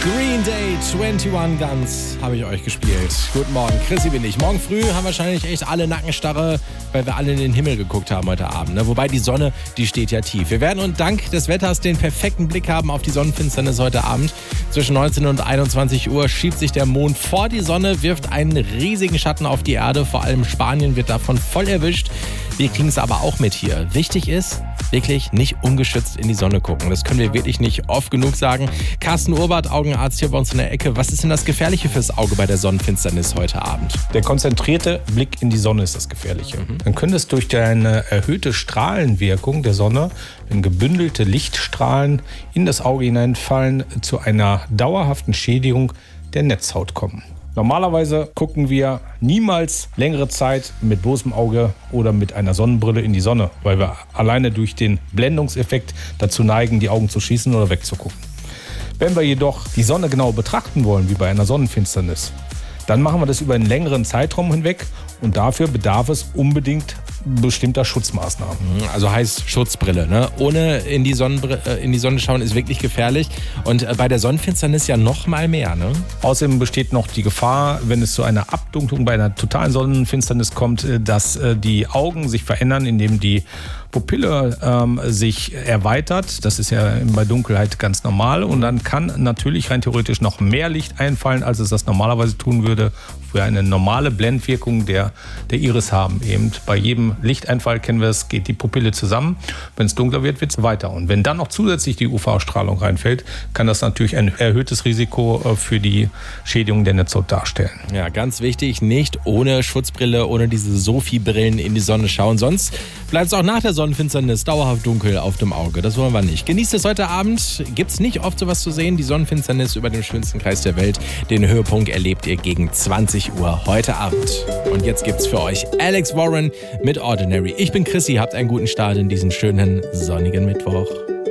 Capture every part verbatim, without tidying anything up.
Green Day, einundzwanzig Guns habe ich euch gespielt. Guten Morgen, Chrissy bin ich. Morgen früh haben wahrscheinlich echt alle Nackenstarre, weil wir alle in den Himmel geguckt haben heute Abend. Ne? Wobei die Sonne, die steht ja tief. Wir werden und dank des Wetters den perfekten Blick haben auf die Sonnenfinsternis heute Abend. Zwischen neunzehn und einundzwanzig Uhr schiebt sich der Mond vor die Sonne, wirft einen riesigen Schatten auf die Erde. Vor allem Spanien wird davon voll erwischt. Wir kriegen es aber auch mit hier. Wichtig ist, wirklich nicht ungeschützt in die Sonne gucken. Das können wir wirklich nicht oft genug sagen. Carsten Urbart, Augenarzt hier bei uns in der Ecke. Was ist denn das Gefährliche fürs Auge bei der Sonnenfinsternis heute Abend? Der konzentrierte Blick in die Sonne ist das Gefährliche. Mhm. Dann könnte es durch eine erhöhte Strahlenwirkung der Sonne, wenn gebündelte Lichtstrahlen in das Auge hineinfallen, zu einer dauerhaften Schädigung der Netzhaut kommen. Normalerweise gucken wir niemals längere Zeit mit bloßem Auge oder mit einer Sonnenbrille in die Sonne, weil wir alleine durch den Blendungseffekt dazu neigen, die Augen zu schließen oder wegzugucken. Wenn wir jedoch die Sonne genau betrachten wollen, wie bei einer Sonnenfinsternis, dann machen wir das über einen längeren Zeitraum hinweg und dafür bedarf es unbedingt bestimmter Schutzmaßnahmen. Also heißt Schutzbrille, ne? Ohne in die, Sonnenbrille, in die Sonne schauen ist wirklich gefährlich. Und bei der Sonnenfinsternis ja noch mal mehr, ne? Außerdem besteht noch die Gefahr, wenn es zu einer Abdunklung bei einer totalen Sonnenfinsternis kommt, dass die Augen sich verändern, indem die Pupille ähm, sich erweitert. Das ist ja bei Dunkelheit ganz normal. Und dann kann natürlich rein theoretisch noch mehr Licht einfallen, als es das normalerweise tun würde, für eine normale Blendwirkung der, der Iris haben. Eben bei jedem Lichteinfall kennen wir es, geht die Pupille zusammen. Wenn es dunkler wird, wird es weiter. Und wenn dann noch zusätzlich die U V-Strahlung reinfällt, kann das natürlich ein erhöhtes Risiko für die Schädigung der Netzhaut darstellen. Ja, ganz wichtig, nicht ohne Schutzbrille, ohne diese Sophie-Brillen in die Sonne schauen. Sonst bleibt es auch nach der Sonnenfinsternis dauerhaft dunkel auf dem Auge. Das wollen wir nicht. Genießt es heute Abend. Gibt es nicht oft sowas zu sehen. Die Sonnenfinsternis über dem schönsten Kreis der Welt. Den Höhepunkt erlebt ihr gegen zwanzig Uhr heute Abend. Und jetzt gibt's für euch Alex Warren mit Ordinary. Ich bin Chrissy. Habt einen guten Start in diesen schönen sonnigen Mittwoch.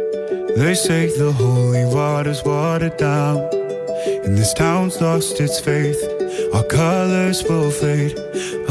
They say the holy water's watered down, and this town's lost its faith. Our colors will fade.